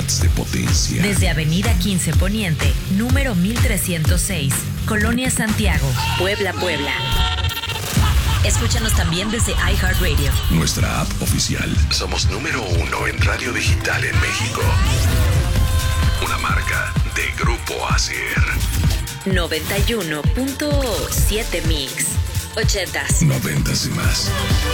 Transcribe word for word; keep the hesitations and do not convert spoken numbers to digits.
watts de potencia. Desde Avenida quince Poniente, número mil trescientos seis, Colonia Santiago, Puebla, Puebla. Escúchanos también desde iHeartRadio. Nuestra app oficial. Somos número uno en radio digital en México. Una marca de Grupo Asier. noventa y uno punto siete Mix. Ochentas. Noventas y más.